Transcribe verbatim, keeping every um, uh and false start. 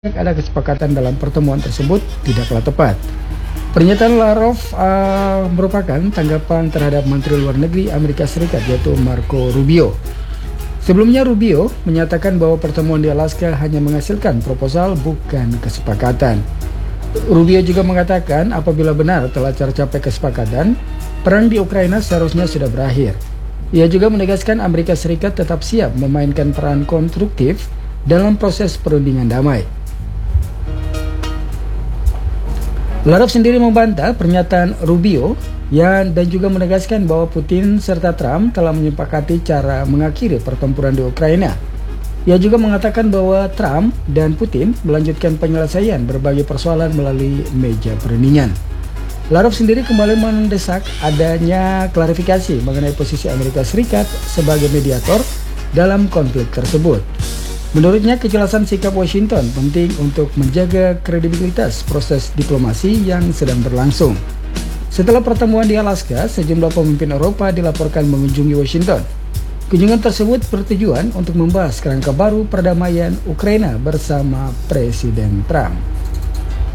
ada kesepakatan dalam pertemuan tersebut tidaklah tepat. Pernyataan Lavrov uh, merupakan tanggapan terhadap Menteri Luar Negeri Amerika Serikat yaitu Marco Rubio. Sebelumnya Rubio menyatakan bahwa pertemuan di Alaska hanya menghasilkan proposal bukan kesepakatan. Rubio juga mengatakan apabila benar telah tercapai kesepakatan, perang di Ukraina seharusnya sudah berakhir. Ia juga menegaskan Amerika Serikat tetap siap memainkan peran konstruktif dalam proses perundingan damai. Lavrov sendiri membantah pernyataan Rubio yang dan juga menegaskan bahwa Putin serta Trump telah menyepakati cara mengakhiri pertempuran di Ukraina. Ia juga mengatakan bahwa Trump dan Putin melanjutkan penyelesaian berbagai persoalan melalui meja perundingan. Lavrov sendiri kembali mendesak adanya klarifikasi mengenai posisi Amerika Serikat sebagai mediator dalam konflik tersebut. Menurutnya, kejelasan sikap Washington penting untuk menjaga kredibilitas proses diplomasi yang sedang berlangsung. Setelah pertemuan di Alaska, sejumlah pemimpin Eropa dilaporkan mengunjungi Washington. Kunjungan tersebut bertujuan untuk membahas kerangka baru perdamaian Ukraina bersama Presiden Trump.